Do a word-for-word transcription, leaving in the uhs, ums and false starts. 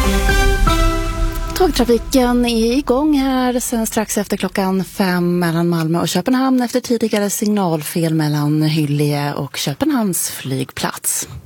Tågtrafiken är igång här sen strax efter klockan fem mellan Malmö och Köpenhamn efter tidigare signalfel mellan Hyllie och Köpenhamns flygplats.